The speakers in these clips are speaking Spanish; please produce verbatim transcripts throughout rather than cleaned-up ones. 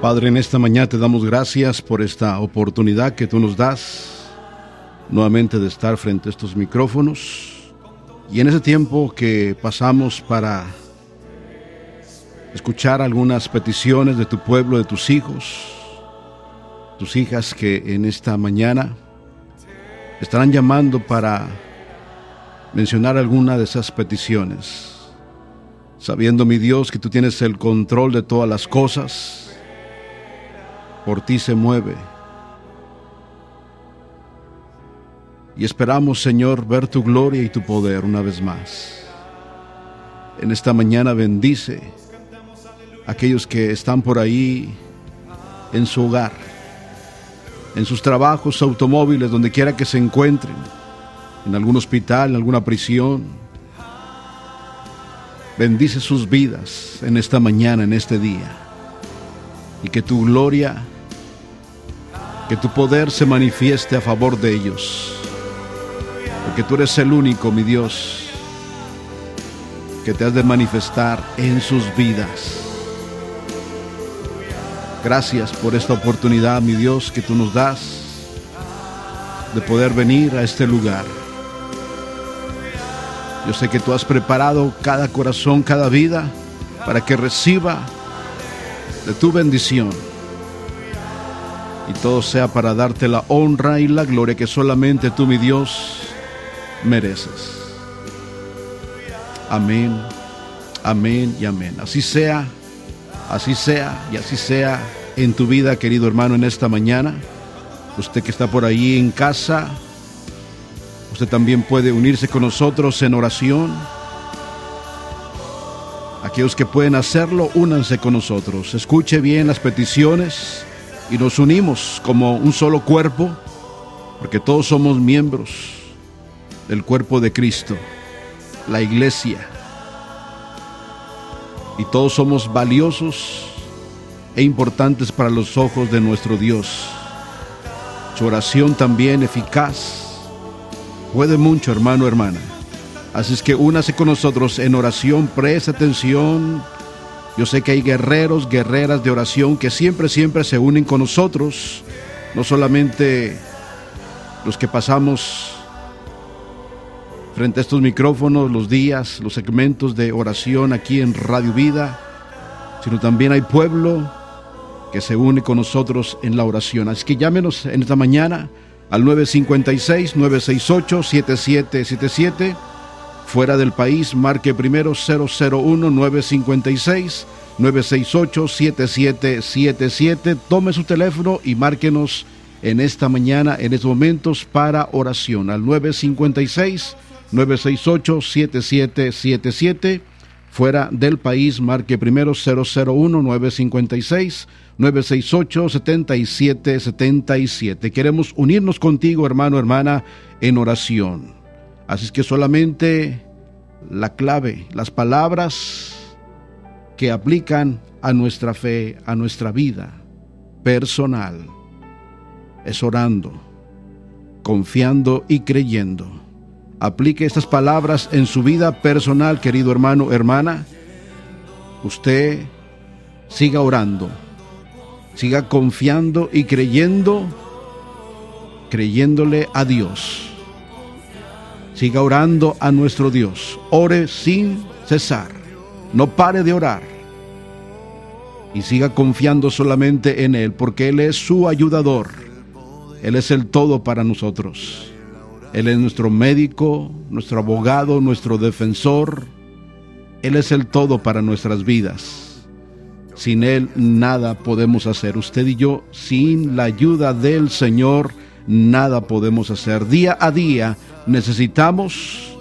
Padre, en esta mañana te damos gracias por esta oportunidad que tú nos das nuevamente de estar frente a estos micrófonos, y en ese tiempo que pasamos para escuchar algunas peticiones de tu pueblo, de tus hijos, tus hijas que en esta mañana estarán llamando para mencionar alguna de esas peticiones, sabiendo, mi Dios, que tú tienes el control de todas las cosas. Por ti se mueve. Y esperamos, Señor, ver tu gloria y tu poder una vez más. En esta mañana bendice a aquellos que están por ahí en su hogar, en sus trabajos, automóviles, donde quiera que se encuentren, en algún hospital, en alguna prisión. Bendice sus vidas en esta mañana, en este día. Y que tu gloria, que tu poder se manifieste a favor de ellos. Porque tú eres el único, mi Dios, que te has de manifestar en sus vidas. Gracias por esta oportunidad, mi Dios, que tú nos das de poder venir a este lugar. Yo sé que tú has preparado cada corazón, cada vida, para que reciba de tu bendición, y todo sea para darte la honra y la gloria que solamente tú, mi Dios, mereces. Amén, amén y amén. Así sea, así sea y así sea en tu vida, querido hermano, en esta mañana. Usted que está por ahí en casa, usted también puede unirse con nosotros en oración. Aquellos que pueden hacerlo, únanse con nosotros. Escuche bien las peticiones y nos unimos como un solo cuerpo, porque todos somos miembros del cuerpo de Cristo, la iglesia. Y todos somos valiosos e importantes para los ojos de nuestro Dios. Su oración también eficaz puede mucho, hermano, hermana. Así es que únase con nosotros en oración, preste atención. Yo sé que hay guerreros, guerreras de oración que siempre, siempre se unen con nosotros. No solamente los que pasamos frente a estos micrófonos, los días, los segmentos de oración aquí en Radio Vida, sino también hay pueblo que se une con nosotros en la oración. Así que llámenos en esta mañana al nueve cinco seis, nueve seis ocho, siete siete siete siete. Fuera del país, marque primero cero cero uno, nueve cinco seis, nueve seis ocho, siete siete siete siete. Tome su teléfono y márquenos en esta mañana, en estos momentos, para oración al nueve cinco seis, nueve seis ocho, siete siete siete siete. Fuera del país, marque primero cero cero uno, nueve cinco seis, nueve seis ocho, siete siete siete siete. Queremos unirnos contigo, hermano, hermana, en oración. Así es que solamente la clave, las palabras que aplican a nuestra fe, a nuestra vida personal, es orando, confiando y creyendo. Aplique estas palabras en su vida personal, querido hermano, hermana. Usted siga orando, siga confiando y creyendo, creyéndole a Dios. Siga orando a nuestro Dios. Ore sin cesar. No pare de orar. Y siga confiando solamente en Él, porque Él es su ayudador. Él es el todo para nosotros. Él es nuestro médico, nuestro abogado, nuestro defensor. Él es el todo para nuestras vidas. Sin Él nada podemos hacer. Usted y yo, sin la ayuda del Señor, nada podemos hacer. Día a día necesitamos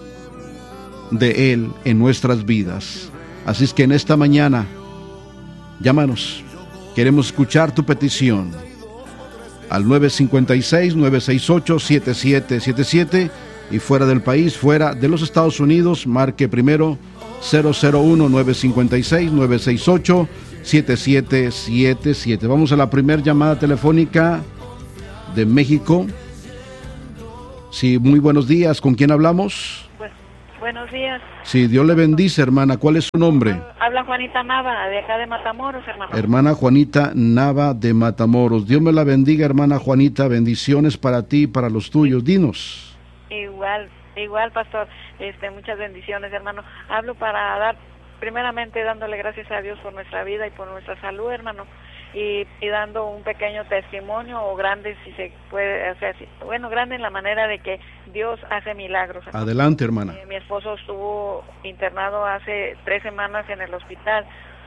de Él en nuestras vidas. Así es que en esta mañana, llámanos. Queremos escuchar tu petición al nueve cinco seis, nueve seis ocho, siete siete siete siete. Y fuera del país, fuera de los Estados Unidos, marque primero cero cero uno, nueve cinco seis, nueve seis ocho, siete siete siete siete. Vamos a la primera llamada telefónica de México. Sí, muy buenos días. ¿Con quién hablamos? Pues, Buenos días. Sí, Dios le bendice, hermana. ¿Cuál es su nombre? Habla Juanita Nava, de acá de Matamoros, hermano. Hermana Juanita Nava de Matamoros. Dios me la bendiga, hermana Juanita. Bendiciones para ti y para los tuyos. Dinos. Igual, igual, pastor. Este, muchas bendiciones, hermano. Hablo para dar, primeramente, dándole gracias a Dios por nuestra vida y por nuestra salud, hermano. Y, y dando un pequeño testimonio, o grande si se puede, o sea, si, bueno, grande en la manera de que Dios hace milagros, hermano. Adelante, hermana. Eh, mi esposo estuvo internado hace tres semanas en el hospital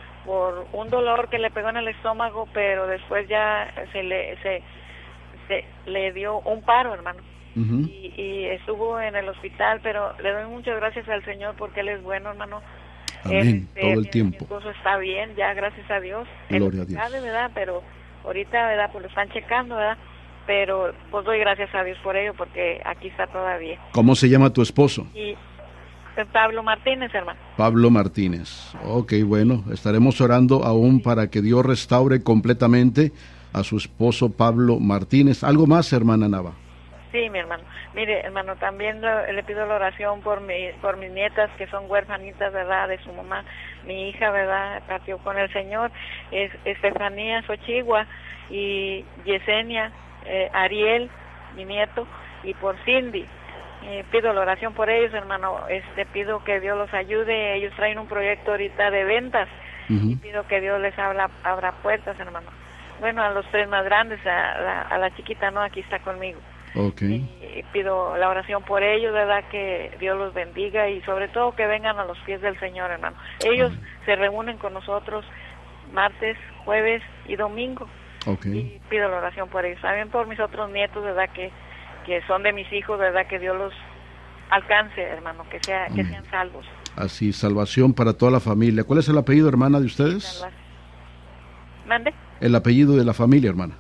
por un dolor que le pegó en el estómago, pero después ya se le se, se le dio un paro, hermano. Uh-huh. y, y estuvo en el hospital, pero le doy muchas gracias al Señor porque Él es bueno, hermano. Amén, este, todo el mi, tiempo. Mi esposo está bien, ya, gracias a Dios. Gloria a Dios. Sabe, ¿verdad? Pero ahorita, ¿verdad? Pues lo están checando, ¿verdad? Pero pues doy gracias a Dios por ello, porque aquí está todavía. ¿Cómo se llama tu esposo? Y Pablo Martínez, hermano. Pablo Martínez. Ok, bueno, estaremos orando aún para que Dios restaure completamente a su esposo Pablo Martínez. ¿Algo más, hermana Nava? Sí, mi hermano. Mire, hermano, también lo, le pido la oración por mi, por mis nietas que son huérfanitas, ¿verdad? De su mamá. Mi hija, ¿verdad? Partió con el Señor. Es Estefanía Xochigua y Yesenia, eh, Ariel, mi nieto, y por Cindy. Eh, pido la oración por ellos, hermano. Este, pido que Dios los ayude. Ellos traen un proyecto ahorita de ventas. Uh-huh. Y pido que Dios les abra, abra puertas, hermano. Bueno, a los tres más grandes, a la, a la chiquita, no, aquí está conmigo. Okay. Y pido la oración por ellos, ¿verdad? Que Dios los bendiga y sobre todo que vengan a los pies del Señor, hermano. Ellos Amén. Se reúnen con nosotros martes, jueves y domingo. Okay. Y pido la oración por ellos. También por mis otros nietos, ¿verdad? Que, que son de mis hijos, ¿verdad? Que Dios los alcance, hermano, que, sea, que sean salvos. Así, salvación para toda la familia. ¿Cuál es el apellido, hermana, de ustedes? Salvación. ¿Mande? El apellido de la familia, hermana.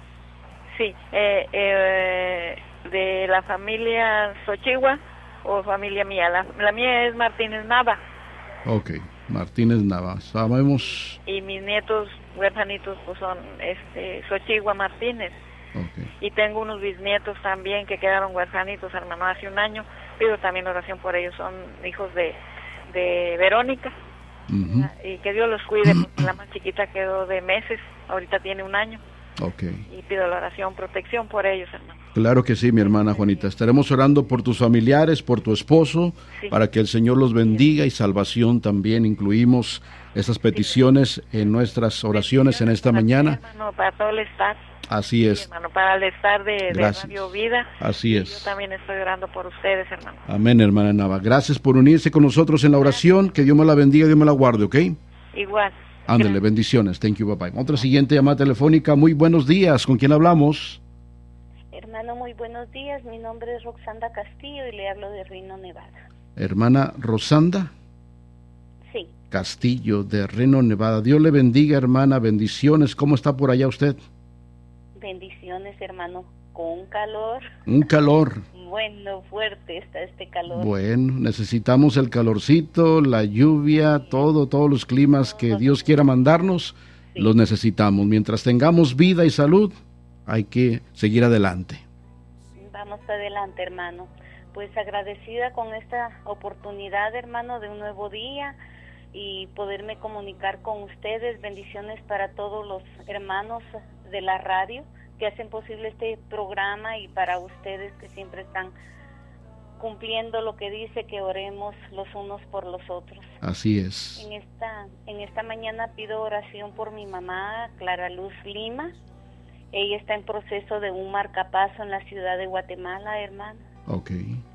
Sí, eh, eh, de la familia Xochigua o familia mía. La, la mía es Martínez Nava. Ok, Martínez Nava. Sabemos. Y mis nietos huérfanitos pues son este Xochigua Martínez. Okay. Y tengo unos bisnietos también que quedaron huérfanitos, hermano, hace un año. Pido también oración por ellos. Son hijos de, de Verónica. Uh-huh. Y que Dios los cuide, porque la más chiquita quedó de meses. Ahorita tiene un año. Okay. Y pido la oración, protección por ellos, hermano. Claro que sí, mi hermana Juanita. Estaremos orando por tus familiares, por tu esposo, sí. Para que el Señor los bendiga y salvación también. Incluimos esas peticiones sí. En nuestras oraciones en esta para mañana. Ti, hermano, para todo el staff. Así es. Sí, hermano, para el staff de, de Radio Vida. Así es. Yo también estoy orando por ustedes, hermano. Amén, hermana Nava. Gracias por unirse con nosotros en la oración. Que Dios me la bendiga, Dios me la guarde, ¿ok? Igual. Ándale, bendiciones. Thank you, bye bye. Otra siguiente llamada telefónica. Muy buenos días. ¿Con quién hablamos? Hermano, muy buenos días. Mi nombre es Roxanda Castillo y le hablo de Reno, Nevada. Hermana Rosanda. Sí. Castillo, de Reno, Nevada. Dios le bendiga, hermana. Bendiciones. ¿Cómo está por allá usted? Bendiciones, hermano. Con calor. Un calor. Bueno, fuerte está este calor. Bueno, necesitamos el calorcito, la lluvia, sí. todo, todos los climas que Dios quiera mandarnos, sí. Los necesitamos. Mientras tengamos vida y salud, hay que seguir adelante. Vamos adelante, hermano. Pues agradecida con esta oportunidad, hermano, de un nuevo día y poderme comunicar con ustedes. Bendiciones para todos los hermanos de la radio que hacen posible este programa y para ustedes que siempre están cumpliendo lo que dice que oremos los unos por los otros. Así es. En esta en esta mañana pido oración por mi mamá, Clara Luz Lima. Ella está en proceso de un marcapaso en la ciudad de Guatemala, hermano. Ok.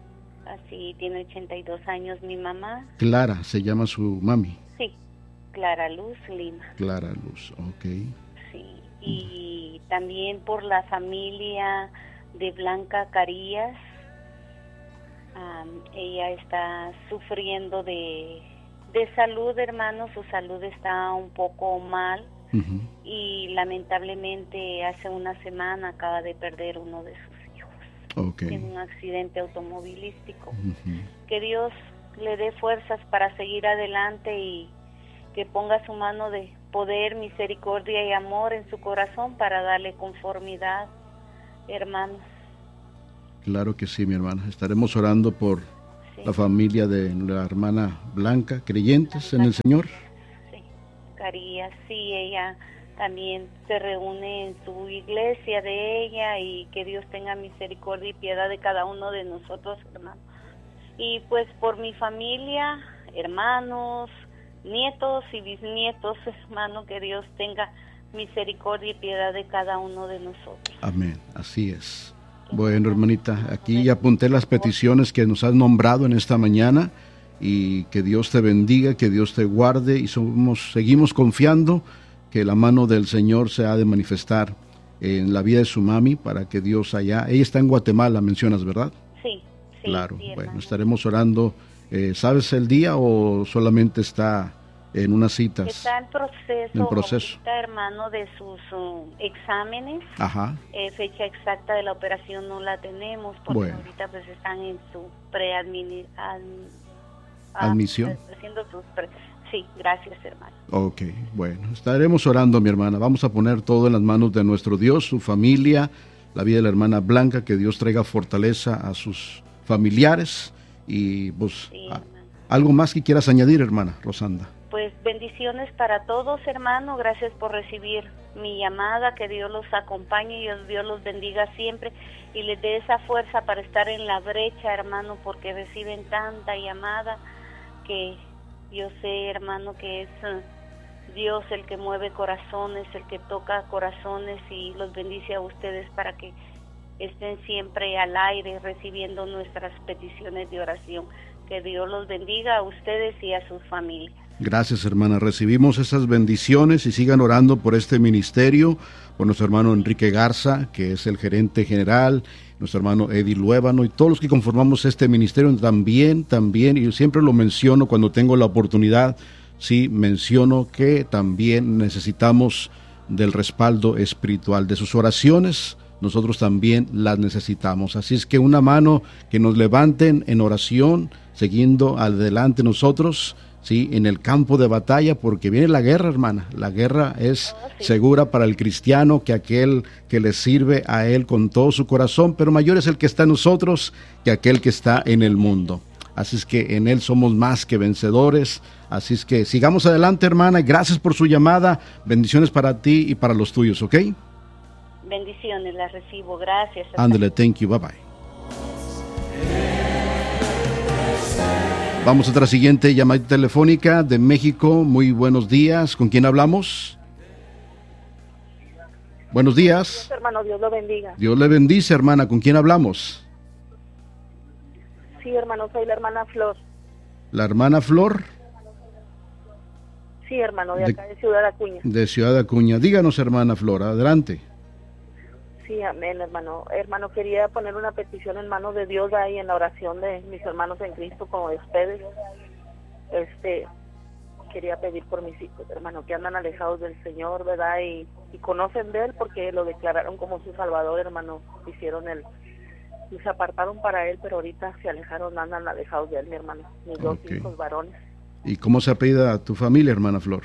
Así, tiene ochenta y dos años mi mamá. Clara, se llama su mami. Sí, Clara Luz Lima. Clara Luz, ok. Sí, y mm. también por la familia de Blanca Carías. Um, ella está sufriendo de, de salud, hermano. Su salud está un poco mal. Uh-huh. Y lamentablemente hace una semana acaba de perder uno de sus hijos. Okay. En un accidente automovilístico. Uh-huh. Que Dios le dé fuerzas para seguir adelante y que ponga su mano de poder, misericordia y amor en su corazón para darle conformidad, hermanos. Claro que sí, mi hermana. Estaremos orando por sí. La familia de la hermana Blanca, creyentes en el Señor. Sí, Carías, sí, ella también se reúne en su iglesia de ella, y que Dios tenga misericordia y piedad de cada uno de nosotros, hermano. Y pues por mi familia, hermanos, nietos y bisnietos, hermano, que Dios tenga misericordia y piedad de cada uno de nosotros. Amén, así es. Bueno, hermanita, aquí apunté las peticiones que nos has nombrado en esta mañana, y que Dios te bendiga, que Dios te guarde, y somos, seguimos confiando que la mano del Señor se ha de manifestar en la vida de su mami, para que Dios allá, ella está en Guatemala, mencionas, ¿verdad? Sí, sí. Claro, sí, bueno, estaremos orando. Eh, ¿Sabes el día o solamente está en unas citas? Está en proceso, en proceso. ahorita, hermano, de sus uh, exámenes. Ajá. Eh, fecha exacta de la operación no la tenemos, porque Bueno. ahorita pues están en su preadmisión. Admisión. Haciendo sus pre Sí, gracias, hermano. Ok, bueno, estaremos orando, mi hermana. Vamos a poner todo en las manos de nuestro Dios, su familia, la vida de la hermana Blanca, que Dios traiga fortaleza a sus familiares. Y pues, Sí, a, ¿algo más que quieras añadir, hermana Rosanda? Pues bendiciones para todos, hermano. Gracias por recibir mi llamada. Que Dios los acompañe y Dios los bendiga siempre, y les dé esa fuerza para estar en la brecha, hermano, porque reciben tanta llamada que yo sé, hermano, que es uh, Dios el que mueve corazones, el que toca corazones, y los bendice a ustedes para que estén siempre al aire recibiendo nuestras peticiones de oración. Que Dios los bendiga a ustedes y a sus familias. Gracias, hermana. Recibimos esas bendiciones, y sigan orando por este ministerio, por nuestro hermano Enrique Garza, que es el gerente general, nuestro hermano Eddie Luébano, y todos los que conformamos este ministerio también, también, y yo siempre lo menciono cuando tengo la oportunidad, sí, menciono que también necesitamos del respaldo espiritual, de sus oraciones. Nosotros también las necesitamos. Así es que una mano que nos levanten en oración, siguiendo adelante nosotros, sí, en el campo de batalla, porque viene la guerra, hermana. La guerra es Oh, sí. segura para el cristiano, que aquel que le sirve a él con todo su corazón, pero mayor es el que está en nosotros que aquel que está en el mundo. Así es que en él somos más que vencedores. Así es que sigamos adelante, hermana. Gracias por su llamada. Bendiciones para ti y para los tuyos, ¿ok? Bendiciones, las recibo. Gracias. Hasta Ándale, thank you, bye bye. Vamos a otra siguiente llamada telefónica de México. Muy buenos días. ¿Con quién hablamos? Buenos días. Hermano, Dios lo bendiga. Dios le bendice, hermana. ¿Con quién hablamos? Sí, hermano, soy la hermana Flor. La hermana Flor, Sí, hermano, de De- acá de Ciudad Acuña. de Ciudad Acuña. Díganos, hermana Flor, adelante. Sí, amén, hermano. Hermano, quería poner una petición en manos de Dios ahí en la oración de mis hermanos en Cristo, como de ustedes. Este, quería pedir por mis hijos, hermano, que andan alejados del Señor, ¿verdad? Y, y conocen de Él porque lo declararon como su Salvador, hermano. Hicieron el, y se apartaron para Él, pero ahorita se alejaron, andan alejados de Él, mi hermano. Mis dos Ok. hijos varones. ¿Y cómo se apellida tu familia, hermana Flor?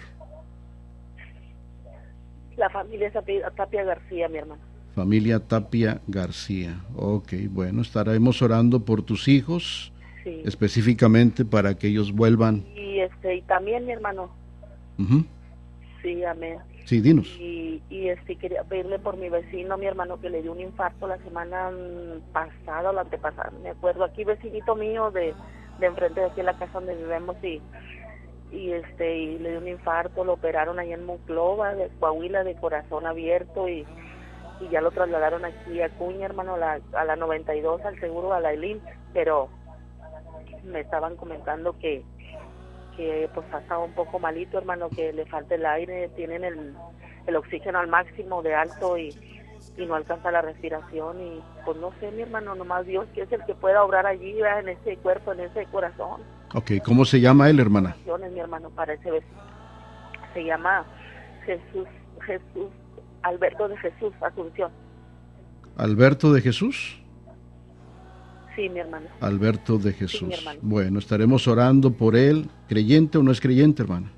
La familia se apellida Tapia García, mi hermano. Familia Tapia García. Ok, bueno, estaremos orando por tus hijos, Sí. específicamente para que ellos vuelvan. Y este, y también, mi hermano. Ujú. Sí, amén. Sí, dinos. Y, y este quería pedirle por mi vecino, mi hermano, que le dio un infarto la semana mm, pasada o la antepasada, me acuerdo, aquí vecinito mío de, de enfrente de aquí en la casa donde vivimos, y y este y le dio un infarto, lo operaron ahí en Monclova, de Coahuila, de corazón abierto, y, y ya lo trasladaron aquí a Acuña, hermano, a la, a la noventa y dos, al seguro, a la I L I M, pero me estaban comentando que que pues ha estado un poco malito, hermano, que le falta el aire, tienen el, el oxígeno al máximo de alto y, y no alcanza la respiración, y pues no sé, mi hermano, nomás Dios, que es el que pueda obrar allí, ¿verdad? En ese cuerpo, en ese corazón. Ok, ¿cómo se llama él, hermana? Oraciones, mi hermano, para ese vecino. Se llama Jesús, Jesús, Alberto de Jesús Asunción. Alberto de Jesús. Sí, mi hermano. Alberto de Sí, Jesús. mi hermano. Bueno, estaremos orando por él. ¿Creyente o no es creyente, hermana?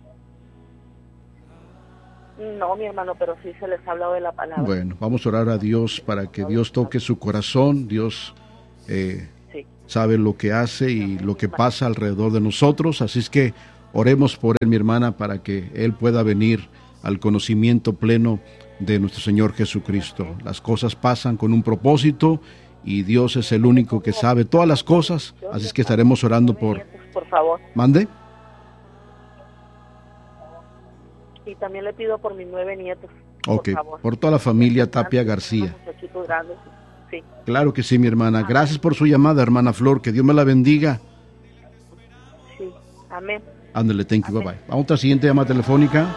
No, mi hermano, pero sí se les ha hablado de la palabra. Bueno, vamos a orar a Dios para que Dios toque su corazón, Dios eh, Sí. sabe lo que hace y lo que pasa alrededor de nosotros, así es que oremos por él, mi hermana, para que él pueda venir al conocimiento pleno de nuestro Señor Jesucristo. Las cosas pasan con un propósito y Dios es el único que sabe todas las cosas, así es que estaremos orando por... Por favor. ¿Mande? Y también le pido por mis nueve nietos. Ok, por favor. Por toda la familia Tapia García. Sí. Claro que sí, mi hermana. Gracias por su llamada, hermana Flor. Que Dios me la bendiga. Sí, amén. Ándale, thank you, bye bye. Vamos a otra siguiente llamada telefónica.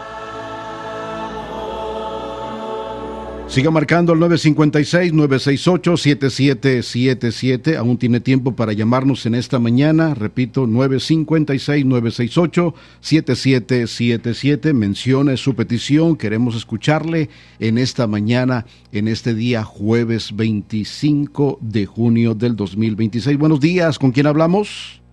Siga marcando al nueve cinco seis, nueve seis ocho, siete siete siete siete. Aún tiene tiempo para llamarnos en esta mañana. Repito, nueve cinco seis, nueve seis ocho, siete siete siete siete. Mencione su petición. Queremos escucharle en esta mañana, en este día jueves veinticinco de junio del dos mil veintiséis. Buenos días, ¿con quién hablamos?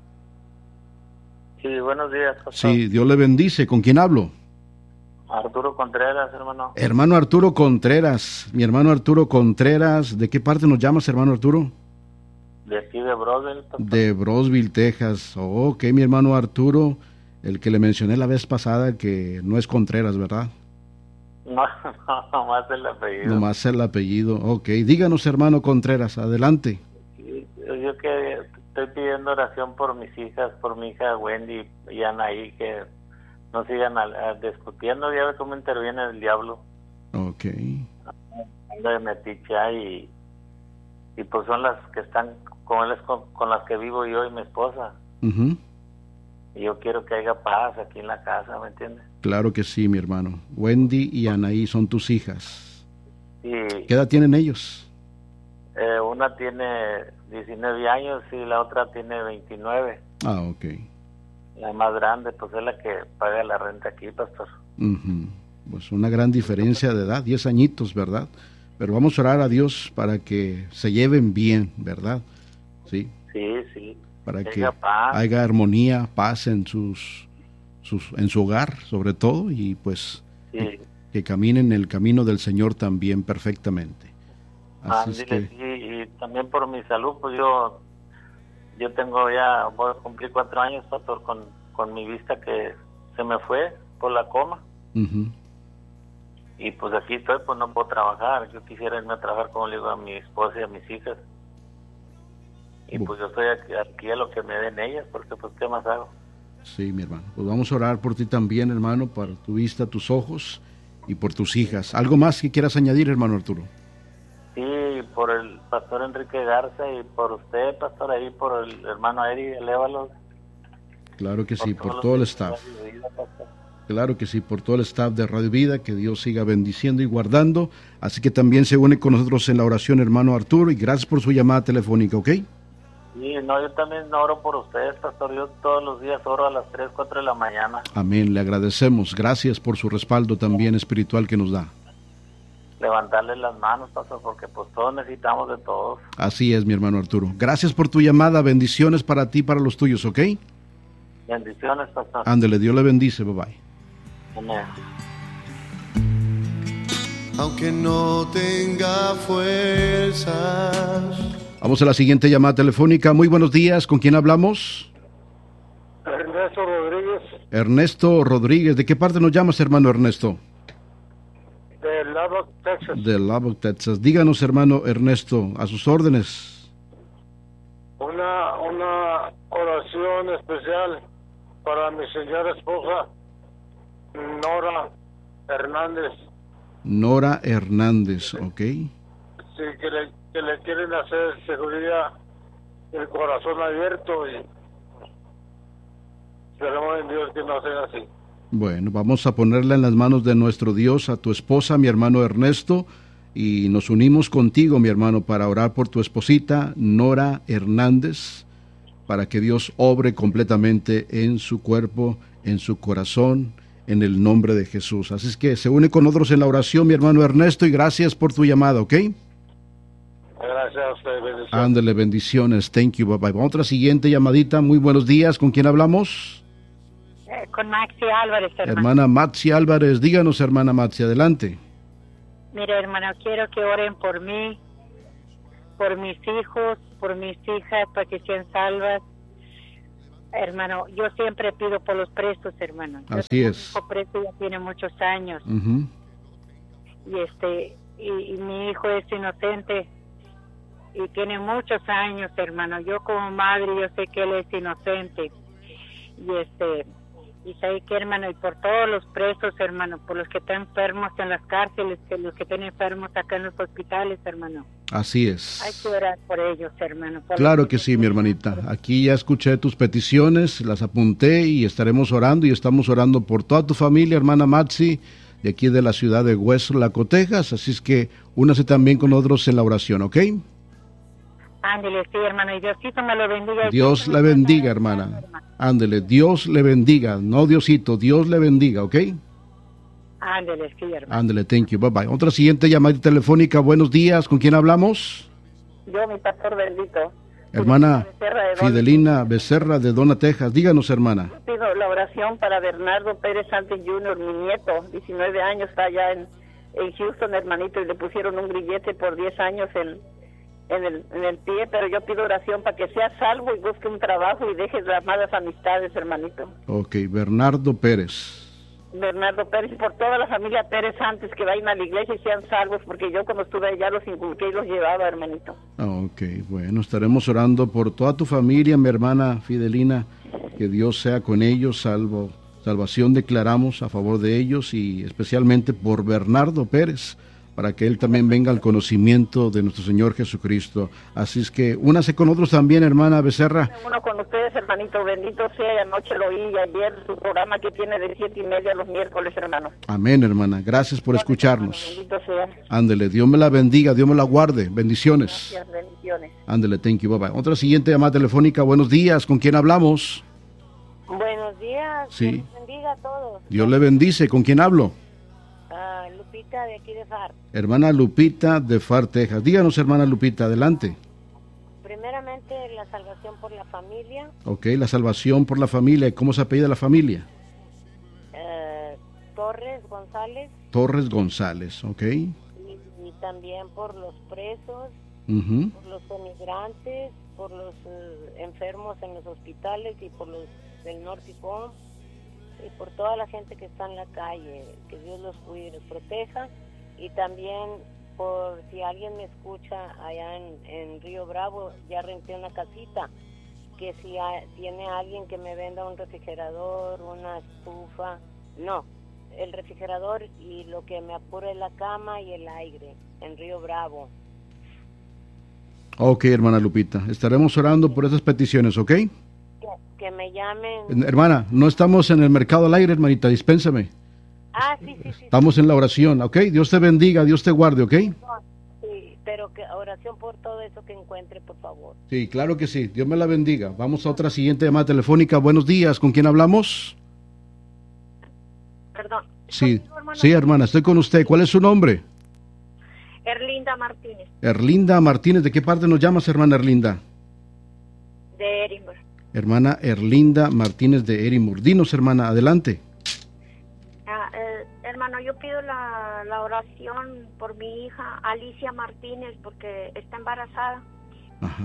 Sí, buenos días, pastor. Sí, Dios le bendice. ¿Con quién hablo? Arturo Contreras, hermano. Hermano Arturo Contreras, mi hermano Arturo Contreras. ¿De qué parte nos llamas, hermano Arturo? De aquí de Brosville. Pastor. De Brosville, Texas. Oh, ok, mi hermano Arturo, el que le mencioné la vez pasada, que no es Contreras, ¿verdad? No, no, nomás el apellido. Nomás el apellido, ok. Díganos, hermano Contreras, adelante. Sí, yo que estoy pidiendo oración por mis hijas, por mi hija Wendy y Anaí, que no sigan a, a discutiendo, ya ve cómo interviene el diablo. Ok. Anda de metiche y, y pues son las que están con, él, con, con las que vivo yo y mi esposa. Uh-huh. Y yo quiero que haya paz aquí en la casa, ¿me entiendes? Claro que sí, mi hermano. Wendy y Anaí son tus hijas. Sí. ¿Qué edad tienen ellos? Eh, una tiene diecinueve años y la otra tiene veintinueve. Ah, ok. La más grande, pues es la que paga la renta aquí, pastor. Uh-huh. Pues una gran diferencia de edad, diez añitos, ¿verdad? Pero vamos a orar a Dios para que se lleven bien, ¿verdad? Sí. Sí, sí. Para que, que haya paz. haya armonía, paz en sus, sus, en su hogar, sobre todo, y pues sí. que, que caminen el camino del Señor también perfectamente. Así Ándile, es que... sí, y también por mi salud, pues yo yo tengo ya, voy a cumplir cuatro años, pastor, con, con mi vista que se me fue por la coma. Uh-huh. Y pues aquí estoy, pues no puedo trabajar. Yo quisiera irme a trabajar, como le digo, a mi esposa y a mis hijas. Y pues yo estoy aquí, aquí a lo que me den ellas, porque pues ¿qué más hago? Sí, mi hermano. Pues vamos a orar por ti también, hermano, para tu vista, tus ojos y por tus hijas. ¿Algo más que quieras añadir, hermano Arturo? Sí, por el pastor Enrique Garza y por usted, pastor, ahí por el hermano Eri, elévalos. Claro que sí, por todo el staff. Claro que sí, por todo el staff de Radio Vida, que Dios siga bendiciendo y guardando. Así que también se une con nosotros en la oración, hermano Arturo, y gracias por su llamada telefónica, ¿ok? Sí, no, yo también oro por ustedes, pastor. Yo todos los días oro a las tres, cuatro de la mañana. Amén, le agradecemos. Gracias por su respaldo también espiritual que nos da. Levantarle las manos, pastor, porque pues todos necesitamos de todos. Así es, mi hermano Arturo. Gracias por tu llamada. Bendiciones para ti y para los tuyos, ¿ok? Bendiciones, pastor. Ándele, Dios le bendice. Bye bye. Amén. Aunque no tenga fuerzas. Vamos a la siguiente llamada telefónica. Muy buenos días. ¿Con quién hablamos? Ernesto Rodríguez. Ernesto Rodríguez. ¿De qué parte nos llamas, hermano Ernesto? De Lubbock, Texas. De Lubbock, Texas. Díganos, hermano Ernesto, a sus órdenes. Una, una oración especial para mi señora esposa, Nora Hernández. Nora Hernández, ok. Sí, que le, que le quieren hacer seguridad, el corazón abierto, y esperemos en Dios que no sea así. Bueno, vamos a ponerla en las manos de nuestro Dios a tu esposa, mi hermano Ernesto, y nos unimos contigo, mi hermano, para orar por tu esposita, Nora Hernández, para que Dios obre completamente en su cuerpo, en su corazón, en el nombre de Jesús. Así es que se une con nosotros en la oración, mi hermano Ernesto, y gracias por tu llamada, ¿ok? Gracias a usted, bendiciones. Ándale, bendiciones, thank you, bye bye. Vamos a otra siguiente llamadita. Muy buenos días, ¿con quién hablamos? Eh, con Maxi Álvarez, hermano. Hermana Matzi Álvarez, díganos, hermana Matzi, adelante. Mire, hermano, quiero que oren por mí, por mis hijos por mis hijas para que sean salvas. Hermano, yo siempre pido por los presos, hermano. Yo Así es. Mi hijo preso ya tiene muchos años. Uh-huh. Y este y, y mi hijo es inocente y tiene muchos años, hermano. Yo como madre yo sé que él es inocente. Y este y sé que, hermano, y por todos los presos, hermano, por los que están enfermos en las cárceles, que los que están enfermos acá en los hospitales, hermano. Así es. Hay que orar por ellos, hermano. Por claro que sí, mi hermanita. Aquí ya escuché tus peticiones, las apunté y estaremos orando y estamos orando por toda tu familia, hermana Matzi, de aquí de la ciudad de Westlaco, Texas. Así es que únase también con nosotros en la oración, ¿ok? Ándele, sí, hermano, y Diosito me lo bendiga. Dios le bendiga, hermana. Ándele, Dios le bendiga, no Diosito, Dios le bendiga, ¿ok? Ándele, sí, hermano. Ándele, thank you, bye bye. Otra siguiente llamada telefónica, buenos días, ¿con quién hablamos? Yo, mi pastor bendito. Hermana Fidelina Becerra de Dona, Texas, díganos, hermana. Pido la oración para Bernardo Pérez Sánchez junior, mi nieto, diecinueve años, está allá en, en Houston, hermanito, y le pusieron un grillete por diez años en... En el, en el pie, pero yo pido oración para que sea salvo y busque un trabajo y deje las malas amistades, hermanito. Ok, Bernardo Pérez. Bernardo Pérez, y por toda la familia Pérez antes que vayan a la iglesia y sean salvos, porque yo cuando estuve allá los inculqué y los llevaba, hermanito. Ok, bueno, estaremos orando por toda tu familia, mi hermana Fidelina, que Dios sea con ellos, salvo, salvación declaramos a favor de ellos y especialmente por Bernardo Pérez, para que él también venga al conocimiento de nuestro Señor Jesucristo. Así es que únase con nosotros también, hermana Becerra. Uno con ustedes, hermanito, bendito sea, y anoche lo oí, y ayer su programa que tiene de siete y media los miércoles, hermano. Amén, hermana, gracias por escucharnos. Bendito sea. Ándele, Dios me la bendiga, Dios me la guarde, bendiciones. Gracias, bendiciones. Ándele, thank you, bye bye. Otra siguiente llamada telefónica, buenos días, ¿con quién hablamos? Buenos días, sí. Dios bendiga a todos. Dios le bendice, ¿con quién hablo? Uh, Lupita de aquí de F A R. Hermana Lupita de F A R, Texas. Díganos, hermana Lupita, adelante. Primeramente, la salvación por la familia. Ok, la salvación por la familia. ¿Cómo se apellida la familia? Uh, Torres González. Torres González, ok. Y, y también por los presos, uh-huh. por los emigrantes, por los uh, enfermos en los hospitales y por los del Norte y por toda la gente que está en la calle, que Dios los cuide y los proteja, y también por si alguien me escucha allá en, en Río Bravo, ya renté una casita, que si hay, tiene alguien que me venda un refrigerador, una estufa, no, el refrigerador y lo que me apure la cama y el aire, en Río Bravo. Ok, hermana Lupita, estaremos orando por esas peticiones, ¿ok? Que me llamen. Hermana, no estamos en el mercado al aire, hermanita, dispénsame. Ah, sí, sí, sí. Estamos en la oración, ¿ok? Dios te bendiga, Dios te guarde, ¿ok? Sí, pero que oración por todo eso que encuentre, por favor. Sí, claro que sí, Dios me la bendiga. Vamos a otra siguiente llamada telefónica. Buenos días, ¿con quién hablamos? Perdón. Sí, hermana? sí, hermana, estoy con usted. ¿Cuál es su nombre? Erlinda Martínez. Erlinda Martínez, ¿de qué parte nos llamas, hermana Erlinda? De Edinburgh. Hermana Erlinda Martínez de Edinburgh. Dinos, hermana, adelante. Ah, eh, hermano, yo pido la, la oración por mi hija Alicia Martínez porque está embarazada. Ajá.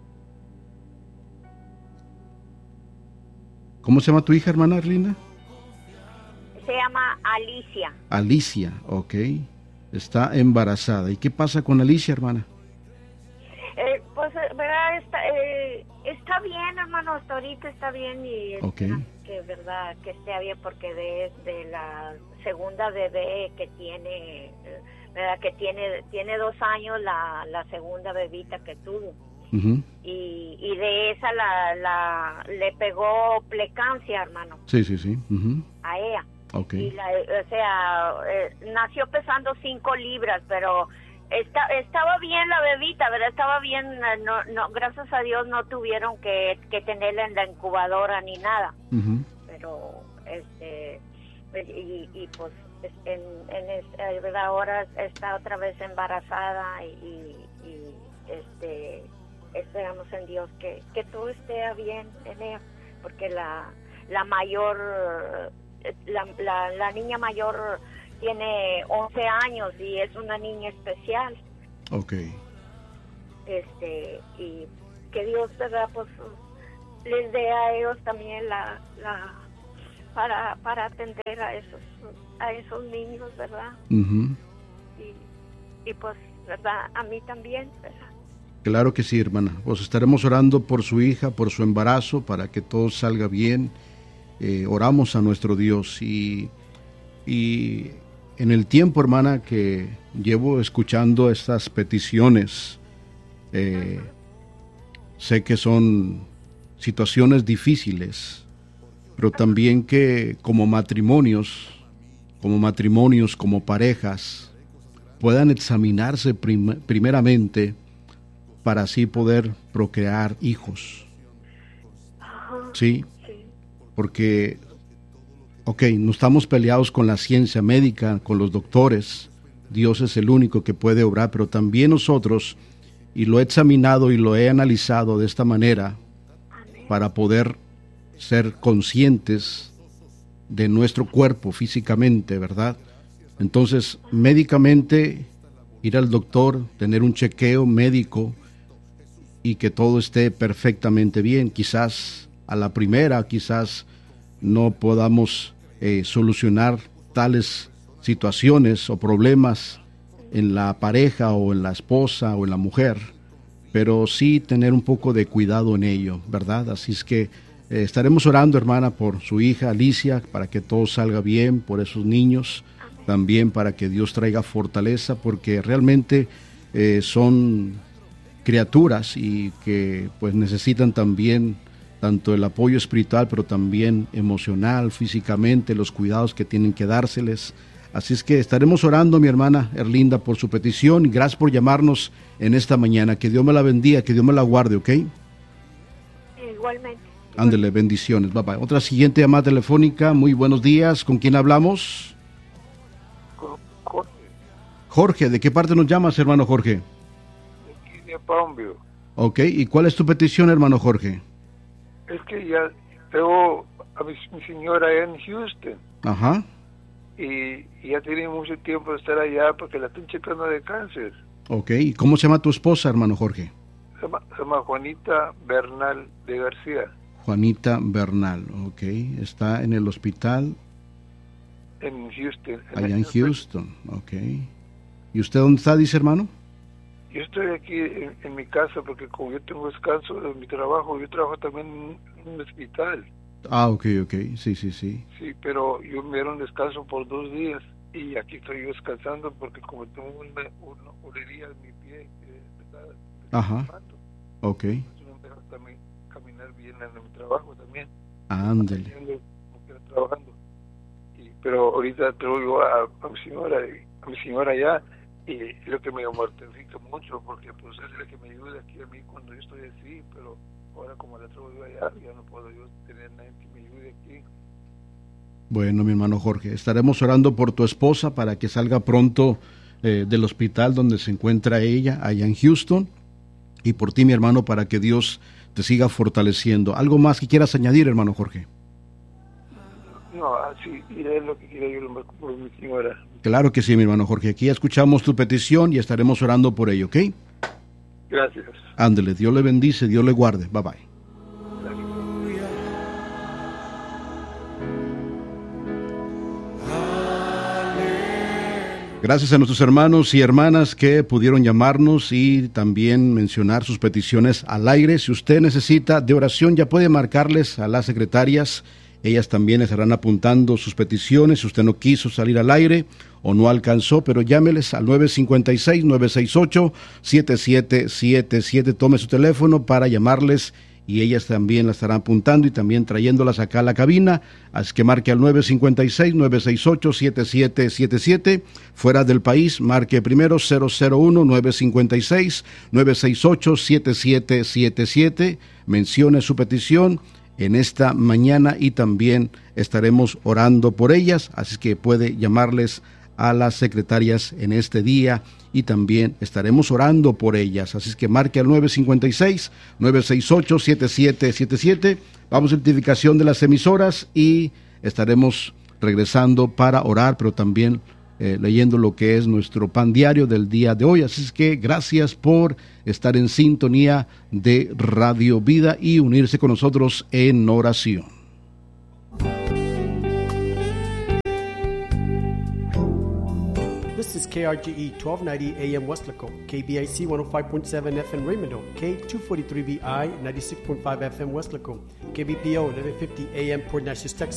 ¿Cómo se llama tu hija, hermana Erlinda? Se llama Alicia. Alicia, ok. Está embarazada. ¿Y qué pasa con Alicia, hermana? Eh, pues, verdad, está, eh, está bien, hermano, hasta ahorita está bien y okay. que verdad que esté bien porque de, de la segunda bebé que tiene, verdad que tiene tiene dos años la, la segunda bebita que tuvo. Uh-huh. y, y de esa la, la le pegó plecancia, hermano. Sí, sí, sí. Uh-huh. A ella. Okay. Y la, o sea, eh, nació pesando cinco libras, pero Está, estaba bien la bebita, ¿verdad? Estaba bien, no, no, gracias a Dios no tuvieron que, que tenerla en la incubadora ni nada. Uh-huh. Pero, este, y, y pues, en, en es, ¿verdad? Ahora está otra vez embarazada y, y este, esperamos en Dios que, que todo esté bien en ella, porque la, la mayor, la, la, la niña mayor tiene once años y es una niña especial. Ok. Este, y que Dios, ¿verdad? Pues les dé a ellos también la, la para, para atender a esos, a esos niños, ¿verdad? Uh-huh. Y, y pues, ¿verdad? A mí también, ¿verdad? Claro que sí, hermana. Pues estaremos orando por su hija, por su embarazo, para que todo salga bien. Eh, oramos a nuestro Dios y, y en el tiempo, hermana, que llevo escuchando estas peticiones, eh, sé que son situaciones difíciles, pero también que como matrimonios, como matrimonios, como parejas, puedan examinarse prim- primeramente para así poder procrear hijos. Sí, porque, ok, no estamos peleados con la ciencia médica, con los doctores. Dios es el único que puede obrar, pero también nosotros, y lo he examinado y lo he analizado de esta manera, para poder ser conscientes de nuestro cuerpo físicamente, ¿verdad? Entonces, médicamente, ir al doctor, tener un chequeo médico y que todo esté perfectamente bien. Quizás a la primera, quizás no podamos eh, solucionar tales situaciones o problemas en la pareja o en la esposa o en la mujer, pero sí tener un poco de cuidado en ello, ¿verdad? Así es que eh, estaremos orando, hermana, por su hija Alicia, para que todo salga bien, por esos niños, también para que Dios traiga fortaleza, porque realmente eh, son criaturas y que pues necesitan también tanto el apoyo espiritual, pero también emocional, físicamente, los cuidados que tienen que dárseles. Así es que estaremos orando, mi hermana Erlinda, por su petición, y gracias por llamarnos en esta mañana. Que Dios me la bendiga, que Dios me la guarde, ¿ok? Igualmente. Ándele, bendiciones, bye bye. Otra siguiente llamada telefónica. Muy buenos días, ¿con quién hablamos? Jorge. Jorge, ¿de qué parte nos llamas, hermano Jorge? Aquí de Palmville. Ok, ¿y cuál es tu petición, hermano Jorge? Es que ya tengo a mi, mi señora allá en Houston. Ajá. Y, y ya tiene mucho tiempo de estar allá porque la están checando de cáncer. Ok, ¿y cómo se llama tu esposa, hermano Jorge? Se llama, se llama Juanita Bernal de García. Juanita Bernal, ok. Está en el hospital. En Houston. En allá en Houston, ok. ¿Y usted dónde está, dice, hermano? Yo estoy aquí en, en mi casa porque como yo tengo descanso de mi trabajo, yo trabajo también en un hospital. Ah, ok, ok, sí, sí, sí. Sí, pero yo me dieron descanso por dos días y aquí estoy yo descansando porque como tengo una, una olería en mi pie, eh, me está, me está Ajá, quemando. ok. Entonces no me deja también caminar bien en mi trabajo también. Ándele. Haciendo, como que trabajando. Y, pero ahorita traigo yo a, a mi señora, a mi señora allá, y lo que me mortifica mucho porque pues es la que me ayuda aquí a mí cuando yo estoy así, pero ahora como la traigo yo allá, ya no puedo yo tener nadie que me ayude aquí. Bueno, mi hermano Jorge, estaremos orando por tu esposa para que salga pronto eh, del hospital donde se encuentra ella, allá en Houston, y por ti, mi hermano, para que Dios te siga fortaleciendo. ¿Algo más que quieras añadir, hermano Jorge? No, así es lo que quiero yo por mi señora. Claro que sí, mi hermano Jorge. Aquí escuchamos tu petición y estaremos orando por ello, ¿ok? Gracias. Ándele, Dios le bendice, Dios le guarde. Bye bye. Gracias a nuestros hermanos y hermanas que pudieron llamarnos y también mencionar sus peticiones al aire. Si usted necesita de oración, ya puede marcarles a las secretarias. Ellas también estarán apuntando sus peticiones. Si usted no quiso salir al aire o no alcanzó, pero llámeles al nueve cinco seis, nueve seis ocho, siete siete siete siete. Tome su teléfono para llamarles y ellas también la estarán apuntando y también trayéndolas acá a la cabina. Así que marque al nueve cinco seis, nueve seis ocho, siete siete siete siete. Fuera del país, marque primero cero cero uno, nueve cinco seis, nueve seis ocho, siete siete siete siete. Mencione su petición en esta mañana y también estaremos orando por ellas, así que puede llamarles a las secretarias en este día y también estaremos orando por ellas, así que marque al nueve cinco seis, nueve seis ocho, siete siete siete siete. Vamos a identificación de las emisoras y estaremos regresando para orar, pero también eh, leyendo lo que es nuestro pan diario del día de hoy. Así es que gracias por estar en sintonía de Radio Vida y unirse con nosotros en oración. This is K R G E twelve ninety A M Westlaco, K B I C one oh five point seven F M Raymond, K two forty-three V I ninety-six point five F M Westlaco, K B P O eleven fifty A M Port Neches, Texas.